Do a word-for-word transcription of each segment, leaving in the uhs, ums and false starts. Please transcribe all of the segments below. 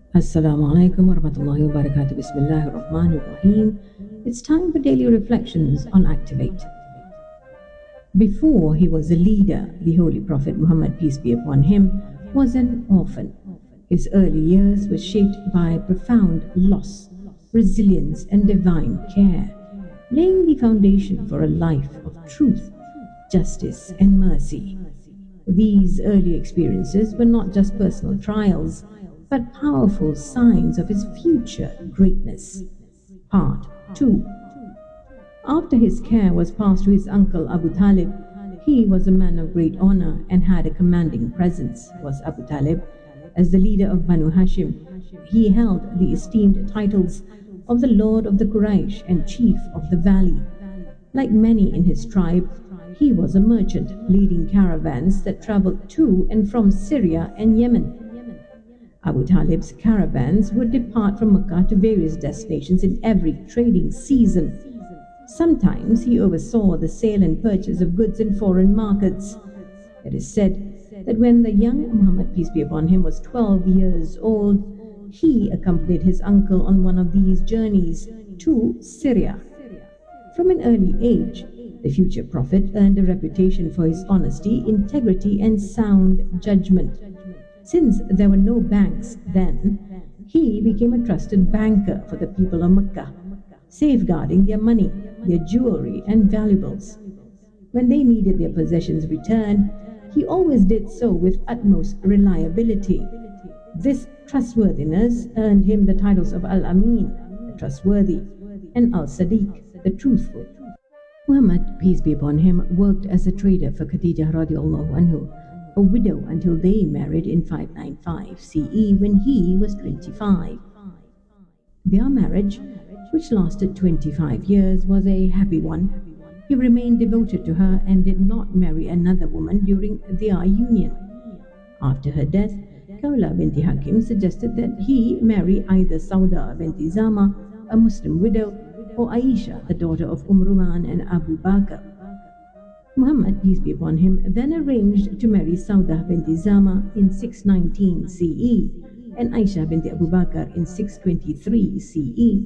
Assalamu alaikum wa rahmatullahi wa barakatuh. Bismillahir Rahmanir Rahim. It's time for daily reflections on Activate. Before he was a leader, the Holy Prophet Muhammad, peace be upon him, was an orphan. His early years were shaped by profound loss, resilience, and divine care, laying the foundation for a life of truth, justice, and mercy. These early experiences were not just personal trials, but powerful signs of his future greatness. Part two. After his care was passed to his uncle Abu Talib, he was a man of great honor and had a commanding presence, was Abu Talib. As the leader of Banu Hashim, he held the esteemed titles of the Lord of the Quraysh and Chief of the Valley. Like many in his tribe, he was a merchant leading caravans that traveled to and from Syria and Yemen. Abu Talib's caravans would depart from Mecca to various destinations in every trading season. Sometimes he oversaw the sale and purchase of goods in foreign markets. It is said that when the young Muhammad, peace be upon him, was twelve years old, he accompanied his uncle on one of these journeys to Syria. From an early age, the future prophet earned a reputation for his honesty, integrity, and sound judgment. Since there were no banks then, he became a trusted banker for the people of Mecca, safeguarding their money, their jewelry, and valuables. When they needed their possessions returned, he always did so with utmost reliability. This trustworthiness earned him the titles of Al-Amin, the trustworthy, and Al-Sadiq, the truthful. Muhammad, peace be upon him, worked as a trader for Khadija radiallahu anhu, a widow until they married in five ninety-five C E when he was twenty-five. Their marriage, which lasted twenty-five years, was a happy one. He remained devoted to her and did not marry another woman during their union. After her death, Khawla binti Hakim suggested that he marry either Sauda binti Zama, a Muslim widow, or Aisha, the daughter of Umm Ruman and Abu Bakr. Muhammad, peace be upon him, then arranged to marry Sauda binti Zama in six nineteen C E and Aisha binti Abu Bakr in six twenty-three C E.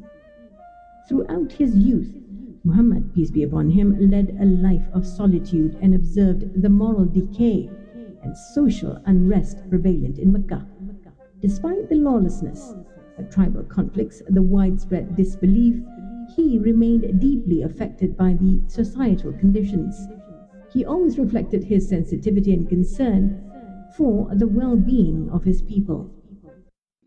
Throughout his youth, Muhammad, peace be upon him, led a life of solitude and observed the moral decay and social unrest prevalent in Mecca. Despite the lawlessness, the tribal conflicts, the widespread disbelief, he remained deeply affected by the societal conditions. He always reflected his sensitivity and concern for the well-being of his people.